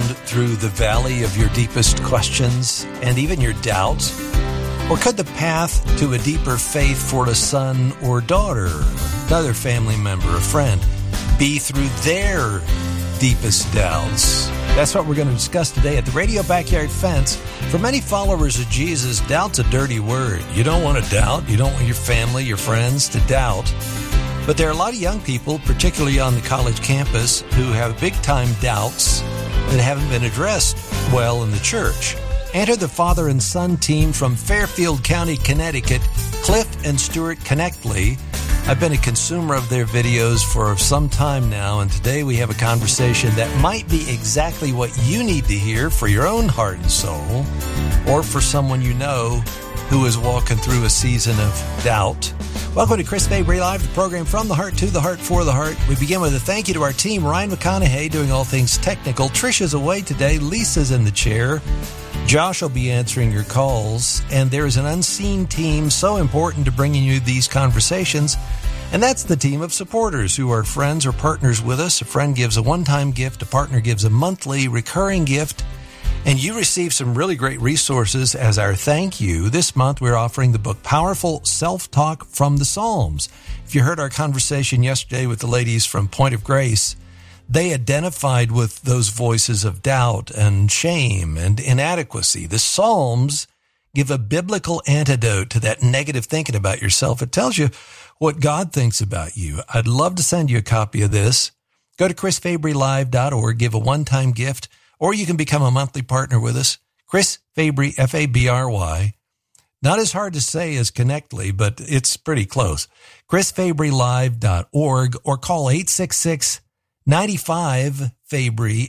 through the valley of your deepest questions and even your doubts? Or could the path to a deeper faith for a son or daughter, another family member, a friend, be through their deepest doubts? That's what we're going to discuss today at the Radio Backyard Fence. For many followers of Jesus, doubt's a dirty word. You don't want to doubt. You don't want your family, your friends to doubt. But there are a lot of young people, particularly on the college campus, who have big-time doubts that haven't been addressed well in the church. Enter the father and son team from Fairfield County, Connecticut, Cliff and Stuart Connectly. I've been a consumer of their videos for some time now, and today we have a conversation that might be exactly what you need to hear for your own heart and soul, or for someone you know who is walking through a season of doubt. Welcome to Chris Fabry Live, the program from the heart to the heart for the heart. We begin with a thank you to our team, Ryan McConaughey doing all things technical. Trisha's away today. Lisa's in the chair. Josh will be answering your calls. And there is an unseen team so important to bringing you these conversations. And that's the team of supporters who are friends or partners with us. A friend gives a one-time gift. A partner gives a monthly recurring gift. And you receive some really great resources as our thank you. This month, we're offering the book Powerful Self-Talk from the Psalms. If you heard our conversation yesterday with the ladies from Point of Grace, they identified with those voices of doubt and shame and inadequacy. The Psalms give a biblical antidote to that negative thinking about yourself. It tells you what God thinks about you. I'd love to send you a copy of this. Go to chrisfabrylive.org, give a one-time gift, or you can become a monthly partner with us. Chris Fabry, Fabry. Not as hard to say as Connectly, but it's pretty close. chrisfabrylive.org, or call 866-95-FABRY,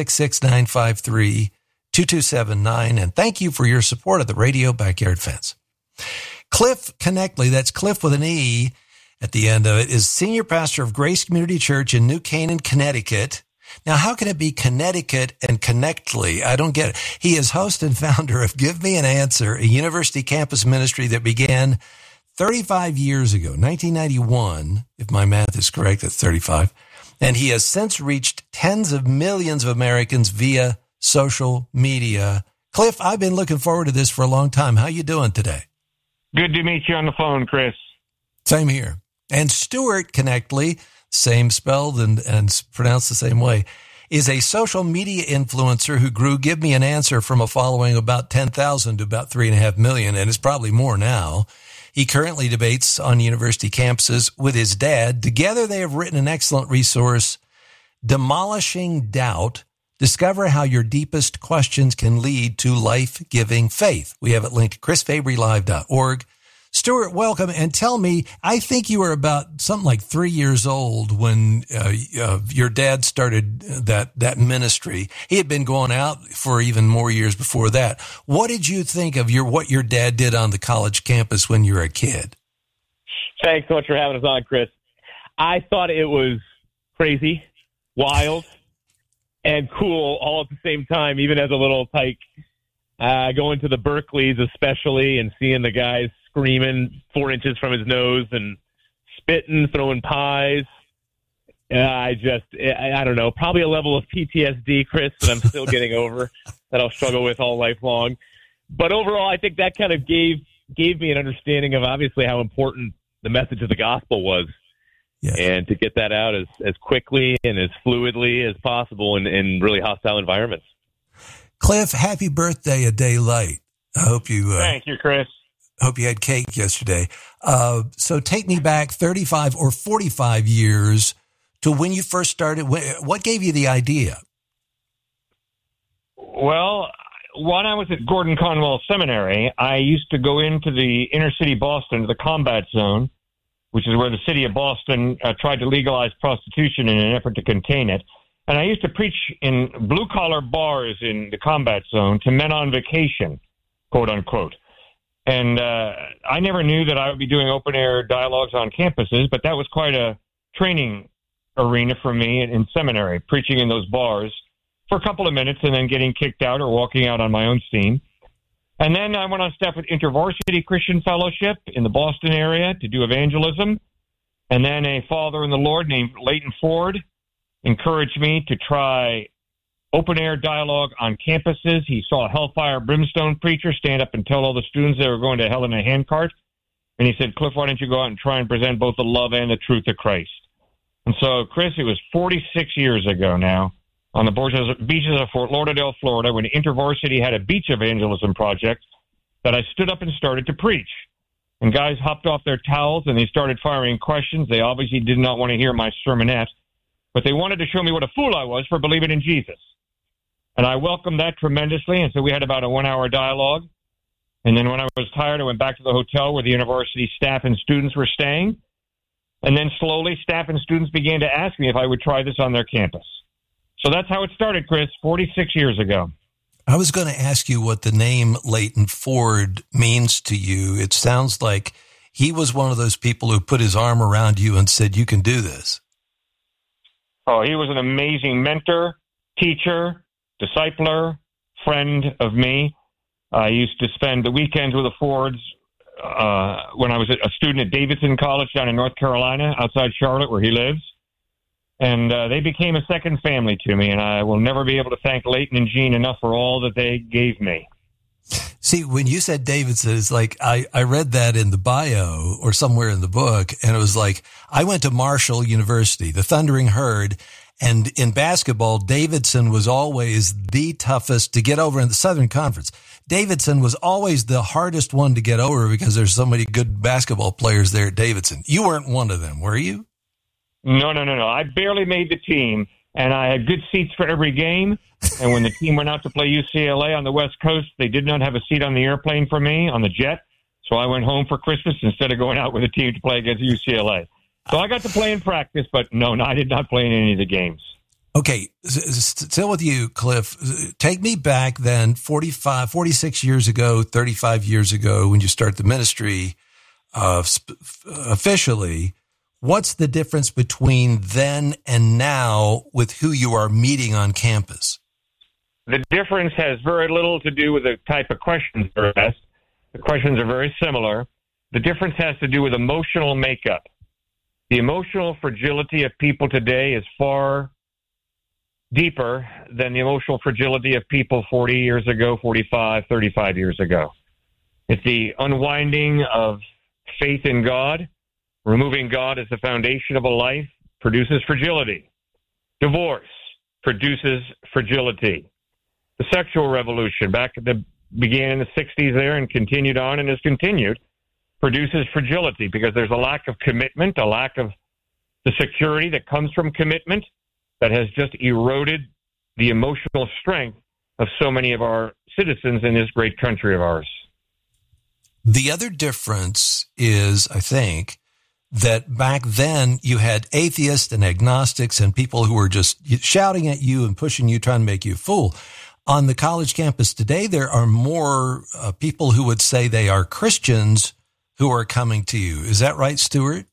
866-953-2279. And thank you for your support of the Radio Backyard Fence. Cliff Connectly, that's Cliff with an E at the end of it, is senior pastor of Grace Community Church in New Canaan, Connecticut. Now, how can it be Connecticut and Connectly? I don't get it. He is host and founder of Give Me an Answer, a university campus ministry that began 35 years ago, 1991, if my math is correct, that's 35. And he has since reached tens of millions of Americans via social media. Cliff, I've been looking forward to this for a long time. How you doing today? Good to meet you on the phone, Chris. Same here. And Stuart Connectly, same spelled and pronounced the same way, is a social media influencer who grew Give Me an Answer from a following of about 10,000 to about 3.5 million, and it's probably more now. He currently debates on university campuses with his dad. Together, they have written an excellent resource, Demolishing Doubt. Discover how your deepest questions can lead to life-giving faith. We have it linked to chrisfabrylive.org. Stuart, welcome. And tell me, I think you were about something like 3 years old when your dad started that ministry. He had been going out for even more years before that. What did you think of what your dad did on the college campus when you were a kid? Thanks so much for having us on, Chris. I thought it was crazy, wild, and cool all at the same time, even as a little tyke. Going to the Berkeleys especially and seeing the guys screaming 4 inches from his nose and spitting, throwing pies. I don't know, probably a level of PTSD, Chris, that I'm still getting over, that I'll struggle with all life long. But overall, I think that kind of gave me an understanding of obviously how important the message of the gospel was. Yeah. And to get that out as quickly and as fluidly as possible in really hostile environments. Cliff, happy birthday a day late. I hope you... Thank you, Chris. Hope you had cake yesterday. So take me back 35 or 45 years to when you first started. What gave you the idea? Well, when I was at Gordon Conwell Seminary, I used to go into the inner city Boston, to the combat zone, which is where the city of Boston tried to legalize prostitution in an effort to contain it. And I used to preach in blue-collar bars in the combat zone to men on vacation, quote unquote. And I never knew that I would be doing open-air dialogues on campuses, but that was quite a training arena for me in seminary, preaching in those bars for a couple of minutes and then getting kicked out or walking out on my own steam. And then I went on staff with InterVarsity Christian Fellowship in the Boston area to do evangelism. And then a father in the Lord named Leighton Ford encouraged me to try open air dialogue on campuses. He saw a hellfire brimstone preacher stand up and tell all the students they were going to hell in a handcart. And he said, Cliff, why don't you go out and try and present both the love and the truth of Christ? And so, Chris, it was 46 years ago now on the beaches of Fort Lauderdale, Florida, when InterVarsity had a beach evangelism project that I stood up and started to preach. And guys hopped off their towels and they started firing questions. They obviously did not want to hear my sermonette, but they wanted to show me what a fool I was for believing in Jesus. And I welcomed that tremendously. And so we had about a 1-hour dialogue. And then when I was tired, I went back to the hotel where the university staff and students were staying. And then slowly, staff and students began to ask me if I would try this on their campus. So that's how it started, Chris, 46 years ago. I was going to ask you what the name Leighton Ford means to you. It sounds like he was one of those people who put his arm around you and said, you can do this. Oh, he was an amazing mentor, teacher, discipler, friend of me. I used to spend the weekends with the Fords when I was a student at Davidson College down in North Carolina, outside Charlotte, where he lives. And they became a second family to me, and I will never be able to thank Leighton and Jean enough for all that they gave me. See, when you said Davidson, it's like I read that in the bio or somewhere in the book, and it was like, I went to Marshall University, the Thundering Herd, and in basketball, Davidson was always the toughest to get over in the Southern Conference. Davidson was always the hardest one to get over because there's so many good basketball players there at Davidson. You weren't one of them, were you? No. I barely made the team, and I had good seats for every game. And when the team went out to play UCLA on the West Coast, they did not have a seat on the airplane for me, on the jet. So I went home for Christmas instead of going out with a team to play against UCLA. So I got to play in practice, but no, I did not play in any of the games. Okay, still with you, Cliff. Take me back then, 46 years ago, 35 years ago, when you start the ministry officially. What's the difference between then and now with who you are meeting on campus? The difference has very little to do with the type of questions that are asked. The questions are very similar. The difference has to do with emotional makeup. The emotional fragility of people today is far deeper than the emotional fragility of people 40 years ago, 45, 35 years ago. It's the unwinding of faith in God. Removing God as the foundation of a life produces fragility. Divorce produces fragility. The sexual revolution began in the 60s there and continued on and has continued, produces fragility because there's a lack of commitment, a lack of the security that comes from commitment that has just eroded the emotional strength of so many of our citizens in this great country of ours. The other difference is, I think, that back then you had atheists and agnostics and people who were just shouting at you and pushing you, trying to make you a fool. On the college campus today, there are more people who would say they are Christians who are coming to you. Is that right, Stuart?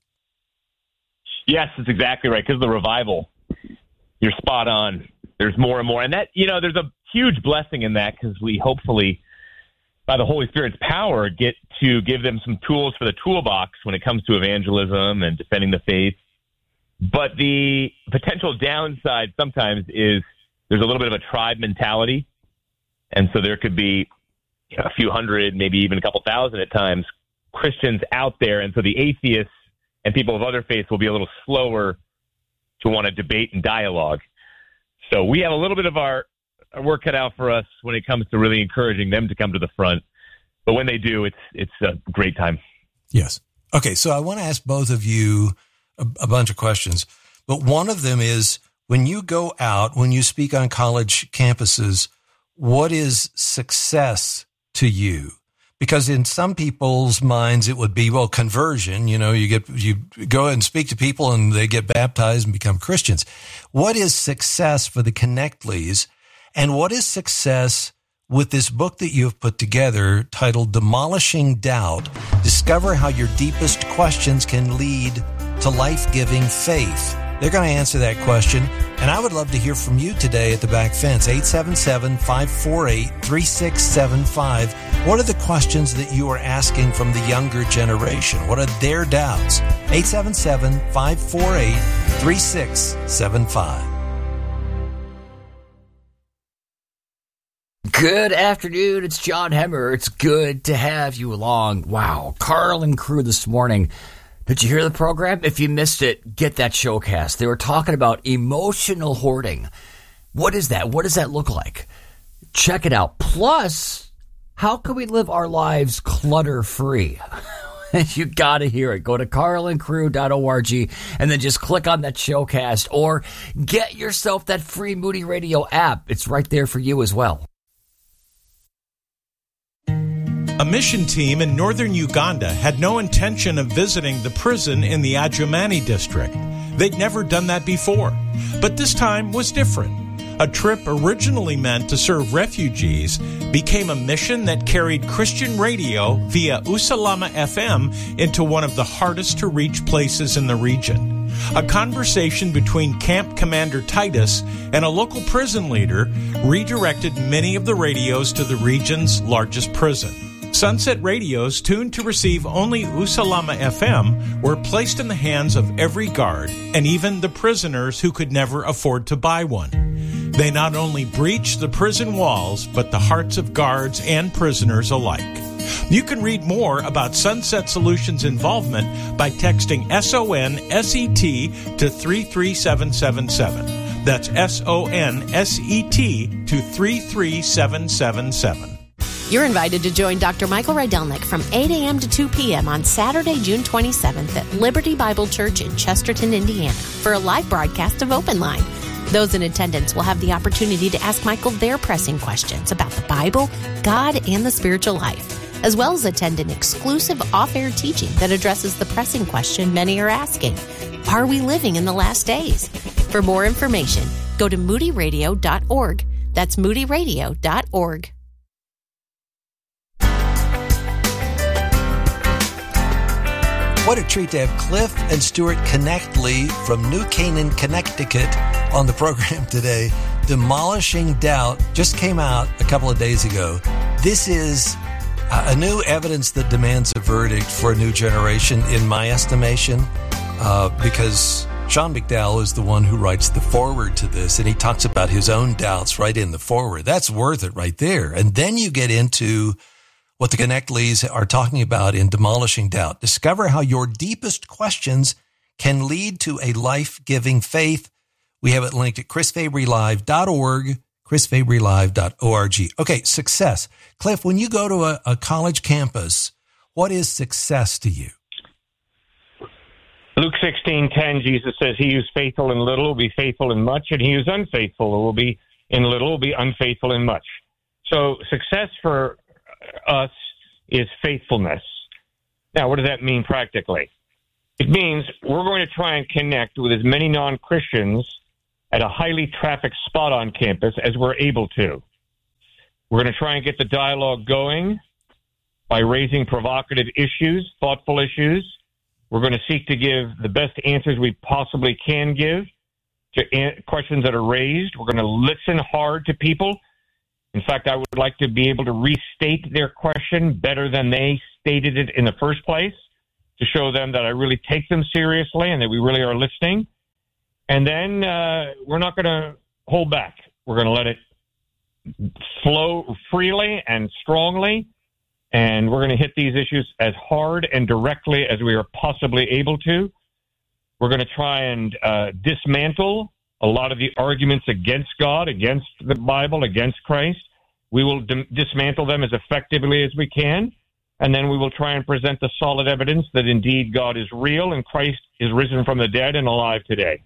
Yes, that's exactly right. Because of the revival, you're spot on. There's more and more. And that, there's a huge blessing in that because we hopefully, by the Holy Spirit's power, get to give them some tools for the toolbox when it comes to evangelism and defending the faith. But the potential downside sometimes is there's a little bit of a tribe mentality. And so there could be a few hundred, maybe even a couple thousand at times, Christians out there. And so the atheists and people of other faiths will be a little slower to want to debate and dialogue. So we have a little bit of our work cut out for us when it comes to really encouraging them to come to the front. But when they do, it's a great time. Yes. Okay, so I want to ask both of you a bunch of questions. But one of them is, when you go out, when you speak on college campuses, what is success to you? Because in some people's minds, it would be, well, conversion. You go and speak to people and they get baptized and become Christians. What is success for the Connectleys? And what is success with this book that you have put together titled Demolishing Doubt? Discover how your deepest questions can lead to life-giving faith. They're going to answer that question, and I would love to hear from you today at the Back Fence, 877-548-3675. What are the questions that you are asking from the younger generation? What are their doubts? 877-548-3675. Good afternoon. It's John Hemmer. It's good to have you along. Wow. Carl and crew this morning. Did you hear the program? If you missed it, get that showcast. They were talking about emotional hoarding. What is that? What does that look like? Check it out. Plus, how can we live our lives clutter-free? You got to hear it. Go to carlandcrew.org and then just click on that showcast or get yourself that free Moody Radio app. It's right there for you as well. A mission team in northern Uganda had no intention of visiting the prison in the Adjumani district. They'd never done that before. But this time was different. A trip originally meant to serve refugees became a mission that carried Christian radio via Usalama FM into one of the hardest to reach places in the region. A conversation between Camp Commander Titus and a local prison leader redirected many of the radios to the region's largest prison. Sunset radios tuned to receive only Usalama FM were placed in the hands of every guard and even the prisoners who could never afford to buy one. They not only breached the prison walls, but the hearts of guards and prisoners alike. You can read more about Sunset Solutions' involvement by texting SONSET to 33777. That's SONSET to 33777. You're invited to join Dr. Michael Rydelnik from 8 a.m. to 2 p.m. on Saturday, June 27th at Liberty Bible Church in Chesterton, Indiana, for a live broadcast of Open Line. Those in attendance will have the opportunity to ask Michael their pressing questions about the Bible, God, and the spiritual life, as well as attend an exclusive off-air teaching that addresses the pressing question many are asking: are we living in the last days? For more information, go to moodyradio.org. That's moodyradio.org. What a treat to have Cliff and Stuart Connectly from New Canaan, Connecticut on the program today. Demolishing Doubt just came out a couple of days ago. This is a new evidence that demands a verdict for a new generation, in my estimation, because Sean McDowell is the one who writes the foreword to this, and he talks about his own doubts right in the foreword. That's worth it right there. And then you get into what the Connectleys are talking about in Demolishing Doubt. Discover how your deepest questions can lead to a life-giving faith. We have it linked at chrisfabrylive.org, chrisfabrylive.org. Okay, success. Cliff, when you go to a college campus, what is success to you? Luke 16:10, Jesus says, "He who's faithful in little will be faithful in much, and he who's unfaithful will be unfaithful in much." So success for us is faithfulness. Now, what does that mean practically? It means we're going to try and connect with as many non-Christians at a highly trafficked spot on campus as we're able to. We're going to try and get the dialogue going by raising provocative issues, thoughtful issues. We're going to seek to give the best answers we possibly can give to questions that are raised. We're going to listen hard to people. In fact, I would like to be able to restate their question better than they stated it in the first place, to show them that I really take them seriously and that we really are listening. And then we're not going to hold back. We're going to let it flow freely and strongly, and we're going to hit these issues as hard and directly as we are possibly able to. We're going to try and dismantle a lot of the arguments against God, against the Bible, against Christ. We will dismantle them as effectively as we can, and then we will try and present the solid evidence that indeed God is real and Christ is risen from the dead and alive today.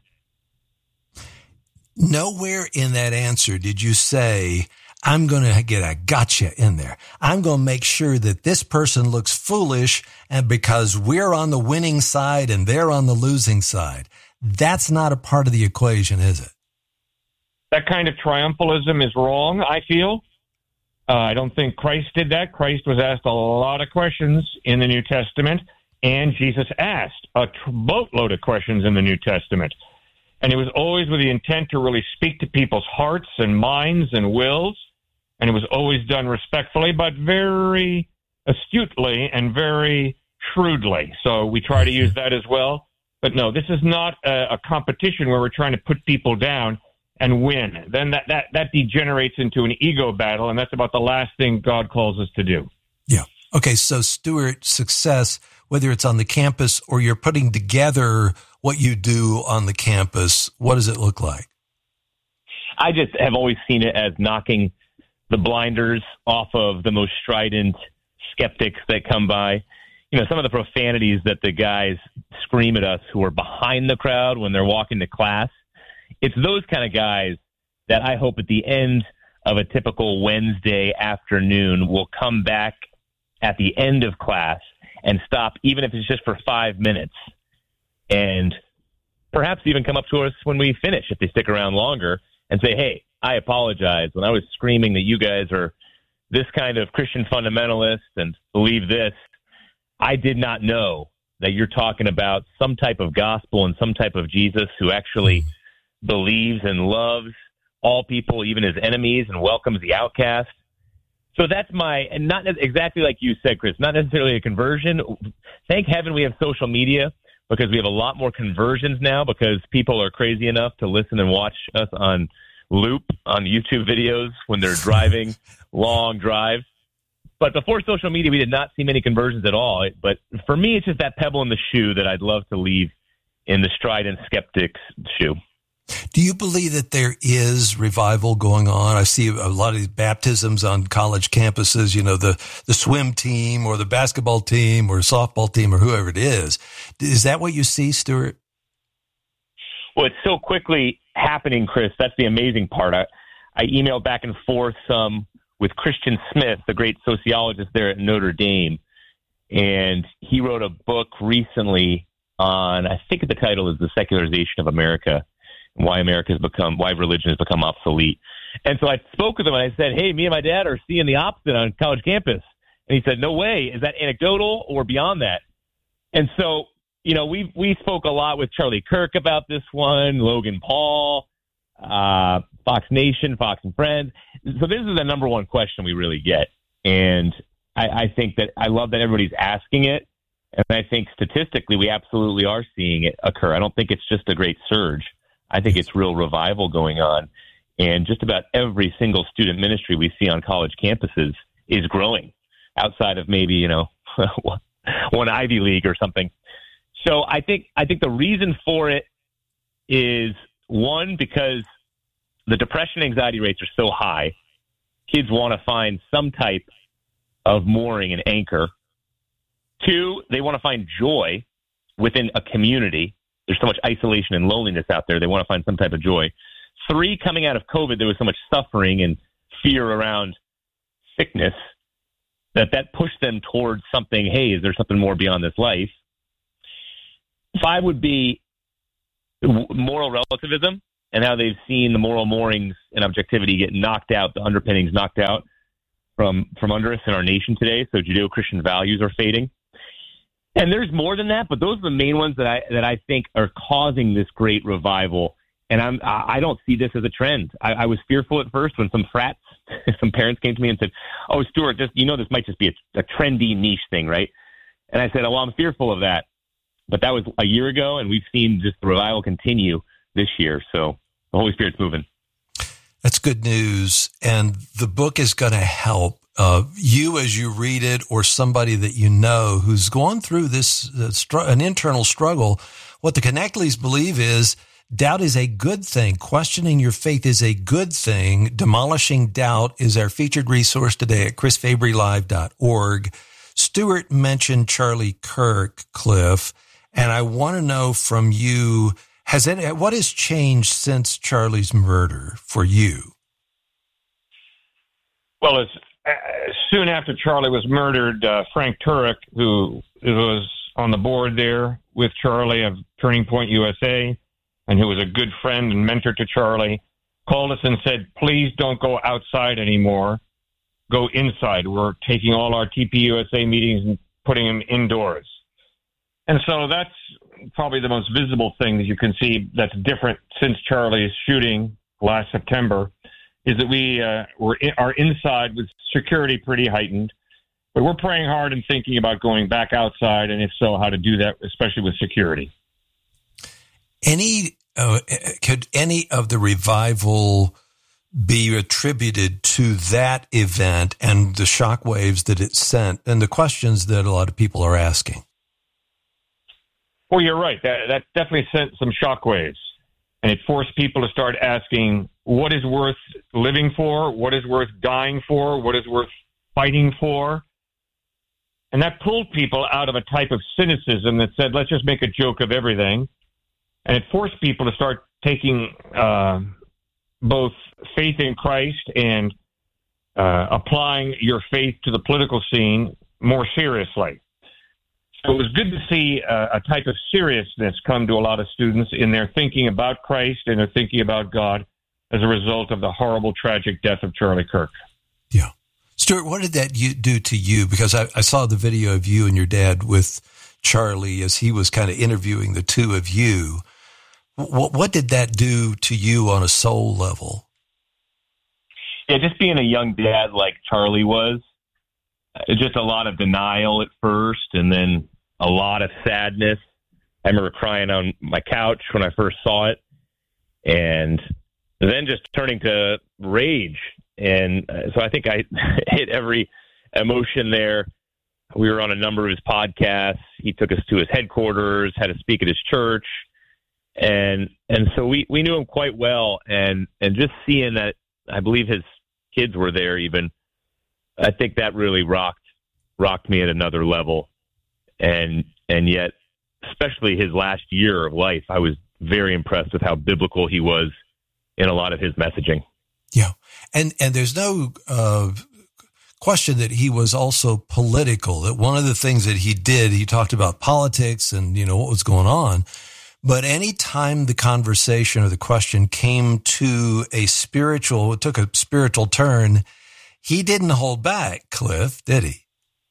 Nowhere in that answer did you say, I'm going to get a gotcha in there. I'm going to make sure that this person looks foolish, and because we're on the winning side and they're on the losing side. That's not a part of the equation, is it? That kind of triumphalism is wrong, I feel. I don't think Christ did that. Christ was asked a lot of questions in the New Testament, and Jesus asked a boatload of questions in the New Testament. And it was always with the intent to really speak to people's hearts and minds and wills, and it was always done respectfully, but very astutely and very shrewdly. So we try to use that as well. But no, this is not a competition where we're trying to put people down. and win. Then that degenerates into an ego battle, and that's about the last thing God calls us to do. Yeah. Okay, so Stuart, success, whether it's on the campus or you're putting together what you do on the campus, what does it look like? I just have always seen it as knocking the blinders off of the most strident skeptics that come by. You know, some of the profanities that the guys scream at us who are behind the crowd when they're walking to class. It's those kind of guys that I hope at the end of a typical Wednesday afternoon will come back at the end of class and stop, even if it's just for 5 minutes, and perhaps even come up to us when we finish if they stick around longer and say, hey, I apologize. When I was screaming that you guys are this kind of Christian fundamentalist and believe this, I did not know that you're talking about some type of gospel and some type of Jesus who actually believes and loves all people, even his enemies, and welcomes the outcast. So that's and not exactly like you said, Chris, not necessarily a conversion. Thank heaven we have social media, because we have a lot more conversions now because people are crazy enough to listen and watch us on loop on YouTube videos when they're driving long drives. But before social media, we did not see many conversions at all. But for me, it's just that pebble in the shoe that I'd love to leave in the strident skeptic's shoe. Do you believe that there is revival going on? I see a lot of these baptisms on college campuses, you know, the swim team or the basketball team or softball team or whoever it is. Is that what you see, Stuart? Well, it's so quickly happening, Chris. That's the amazing part. I emailed back and forth with Christian Smith, the great sociologist there at Notre Dame, and he wrote a book recently on, I think the title is The Secularization of America, why religion has become obsolete. And so I spoke with him and I said, hey, me and my dad are seeing the opposite on college campus. And he said, no way. Is that anecdotal or beyond that? And so, you know, we spoke a lot with Charlie Kirk about this one, Logan Paul, Fox Nation, Fox and Friends. So this is the number one question we really get. And I think that I love that everybody's asking it. And I think statistically, we absolutely are seeing it occur. I don't think it's just a great surge. I think it's real revival going on. And just about every single student ministry we see on college campuses is growing outside of maybe, you know, one Ivy League or something. So I think the reason for it is, one, because the depression and anxiety rates are so high, kids want to find some type of mooring and anchor. Two, they want to find joy within a community. There's so much isolation and loneliness out there. They want to find some type of joy. Three, coming out of COVID, there was so much suffering and fear around sickness that pushed them towards something, hey, is there something more beyond this life? Five would be moral relativism and how they've seen the moral moorings and objectivity get knocked out, the underpinnings knocked out from under us in our nation today. So Judeo-Christian values are fading. And there's more than that, but those are the main ones that I think are causing this great revival. And I don't see this as a trend. I was fearful at first when some parents came to me and said, "Oh, Stuart, this might just be a trendy niche thing, right?" And I said, "Oh, well, I'm fearful of that." But that was a year ago, and we've seen just the revival continue this year. So the Holy Spirit's moving. That's good news. And the book is going to help you as you read it, or somebody that you know who's gone through this, an internal struggle. What the Connectleys believe is doubt is a good thing. Questioning your faith is a good thing. Demolishing Doubt is our featured resource today at chrisfabrylive.org. Stuart mentioned Charlie Kirk, Cliff, and I want to know from you, what has changed since Charlie's murder for you? Well, soon after Charlie was murdered, Frank Turek, who was on the board there with Charlie of Turning Point USA, and who was a good friend and mentor to Charlie, called us and said, please don't go outside anymore. Go inside. We're taking all our TPUSA meetings and putting them indoors. And so that's probably the most visible thing that you can see that's different since Charlie's shooting last September, is that we are inside with security pretty heightened, but we're praying hard and thinking about going back outside, and if so, how to do that, especially with security. Any could any of the revival be attributed to that event and the shockwaves that it sent and the questions that a lot of people are asking? Well, you're right. That definitely sent some shockwaves. And it forced people to start asking, what is worth living for? What is worth dying for? What is worth fighting for? And that pulled people out of a type of cynicism that said, let's just make a joke of everything. And it forced people to start taking both faith in Christ and applying your faith to the political scene more seriously. So it was good to see a type of seriousness come to a lot of students in their thinking about Christ and their thinking about God as a result of the horrible, tragic death of Charlie Kirk. Yeah. Stuart, what did that do to you? Because I saw the video of you and your dad with Charlie as he was kind of interviewing the two of you. What did that do to you on a soul level? Yeah, just being a young dad like Charlie was, just a lot of denial at first, and then a lot of sadness. I remember crying on my couch when I first saw it, and then just turning to rage. And so I think I hit every emotion there. We were on a number of his podcasts. He took us to his headquarters, had to speak at his church. And so we knew him quite well. And just seeing that, I believe his kids were there even, I think that really rocked me at another level. And yet, especially his last year of life, I was very impressed with how biblical he was in a lot of his messaging. Yeah. And there's no question that he was also political, that one of the things that he did, he talked about politics and, what was going on. But any time the conversation or the question came to it took a spiritual turn, he didn't hold back, Cliff, did he?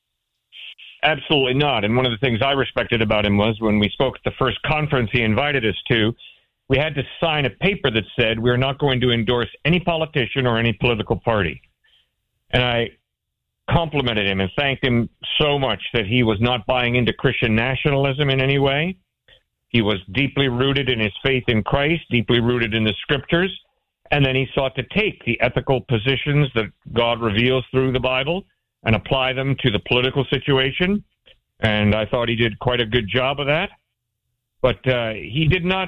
Absolutely not. And one of the things I respected about him was when we spoke at the first conference he invited us to, we had to sign a paper that said we're not going to endorse any politician or any political party. And I complimented him and thanked him so much that he was not buying into Christian nationalism in any way. He was deeply rooted in his faith in Christ, deeply rooted in the scriptures, and then he sought to take the ethical positions that God reveals through the Bible and apply them to the political situation. And I thought he did quite a good job of that. But he did not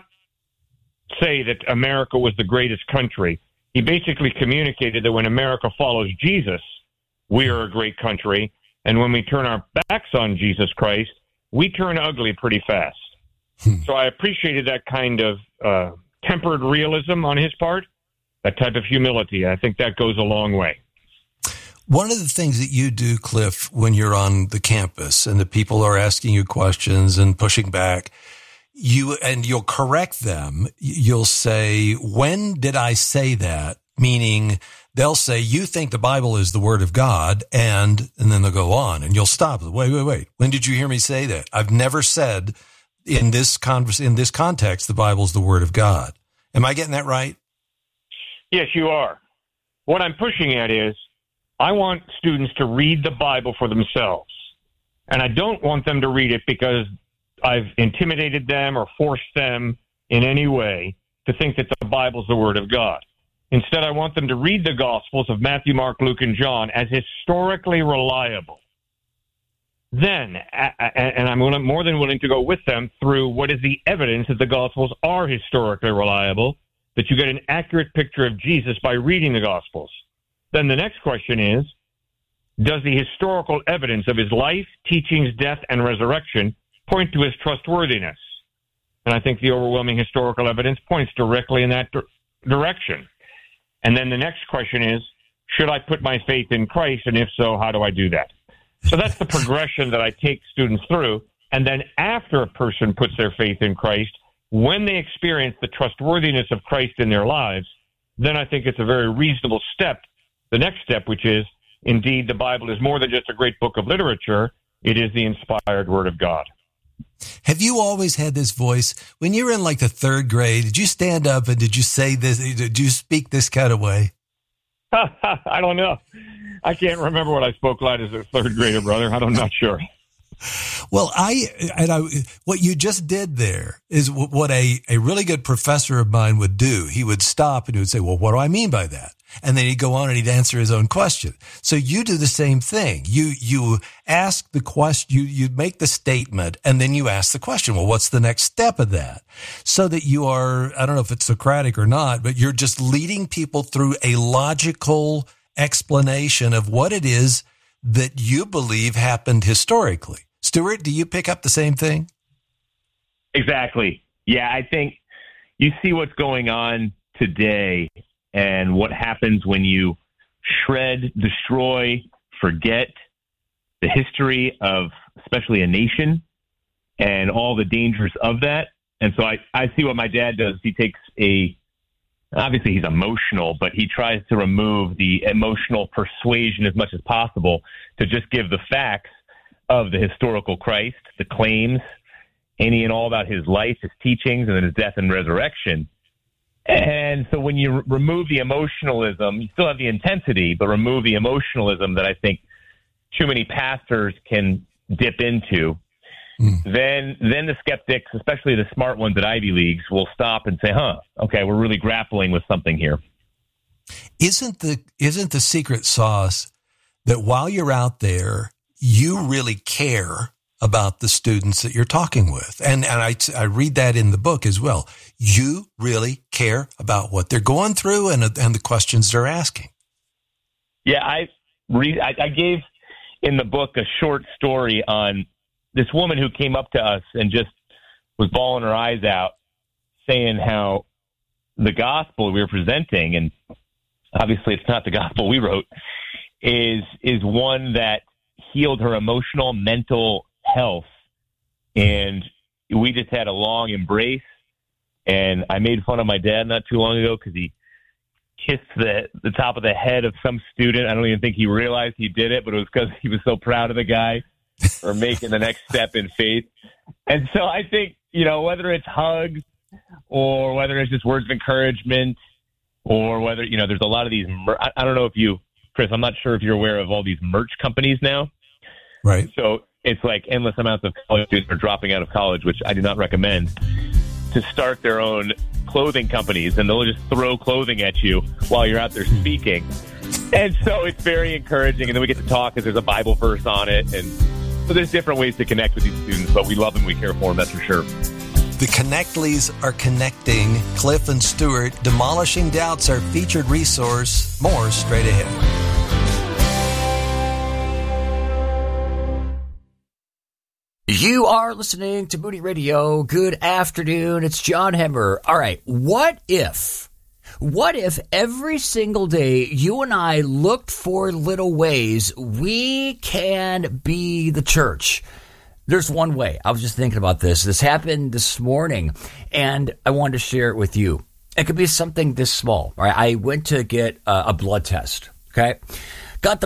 say that America was the greatest country. He basically communicated that when America follows Jesus, we are a great country. And when we turn our backs on Jesus Christ, we turn ugly pretty fast. So I appreciated that kind of tempered realism on his part, that type of humility. I think that goes a long way. One of the things that you do, Cliff, when you're on the campus and the people are asking you questions and pushing back, you'll correct them. You'll say, when did I say that? Meaning they'll say, you think the Bible is the word of God, and then they'll go on and you'll stop. Wait. When did you hear me say that? I've never said in this context, the Bible's the word of God. Am I getting that right? Yes, you are. What I'm pushing at is I want students to read the Bible for themselves. And I don't want them to read it because I've intimidated them or forced them in any way to think that the Bible's the word of God. Instead, I want them to read the Gospels of Matthew, Mark, Luke, and John as historically reliable. Then, and I'm more than willing to go with them through what is the evidence that the Gospels are historically reliable, that you get an accurate picture of Jesus by reading the Gospels. Then the next question is, does the historical evidence of his life, teachings, death, and resurrection point to his trustworthiness? And I think the overwhelming historical evidence points directly in that direction. And then the next question is, should I put my faith in Christ? And if so, how do I do that? So that's the progression that I take students through. And then after a person puts their faith in Christ, when they experience the trustworthiness of Christ in their lives, then I think it's a very reasonable step. The next step, which is, indeed, the Bible is more than just a great book of literature. It is the inspired word of God. Have you always had this voice? When you were in like the third grade, did you stand up and did you say this? Did you speak this kind of way? I don't know. I can't remember what I spoke like as a third grader, brother. I'm not sure. Well, what you just did there is what a really good professor of mine would do. He would stop and he would say, well, what do I mean by that? And then he'd go on and he'd answer his own question. So you do the same thing. You ask the question, you make the statement, and then you ask the question, well, what's the next step of that? So that you are, I don't know if it's Socratic or not, but you're just leading people through a logical explanation of what it is that you believe happened historically. Stuart, do you pick up the same thing? Exactly. Yeah, I think you see what's going on today and what happens when you shred, destroy, forget the history of especially a nation and all the dangers of that. And so I see what my dad does. He takes obviously he's emotional, but he tries to remove the emotional persuasion as much as possible to just give the facts of the historical Christ, the claims, any and all about his life, his teachings, and then his death and resurrection. And so when you remove the emotionalism, you still have the intensity, but remove the emotionalism that I think too many pastors can dip into, then the skeptics, especially the smart ones at Ivy Leagues, will stop and say, okay, we're really grappling with something here. Isn't the secret sauce that while you're out there, you really care about the students that you're talking with? And I read that in the book as well. You really care about what they're going through and the questions they're asking. Yeah, I gave in the book a short story on this woman who came up to us and just was bawling her eyes out, saying how the gospel we were presenting, and obviously it's not the gospel we wrote, is one that healed her emotional, mental health. And we just had a long embrace. And I made fun of my dad not too long ago because he kissed the top of the head of some student. I don't even think he realized he did it, but it was because he was so proud of the guy for making the next step in faith. And so I think, whether it's hugs or whether it's just words of encouragement or whether, there's a lot of these, I don't know if Chris, I'm not sure if you're aware of all these merch companies now. Right. So it's like endless amounts of college students are dropping out of college, which I do not recommend, to start their own clothing companies, and they'll just throw clothing at you while you're out there speaking. And so it's very encouraging. And then we get to talk because there's a Bible verse on it. And so there's different ways to connect with these students, but we love them. We care for them. That's for sure. The Connectleys are connecting. Cliff and Stuart, Demolishing Doubts, our featured resource. More straight ahead. You are listening to Moody Radio. Good afternoon. It's John Hemmer. All right. What if every single day you and I looked for little ways we can be the church? There's one way. I was just thinking about this. This happened this morning, and I wanted to share it with you. It could be something this small. All right. I went to get a blood test. Okay. Got the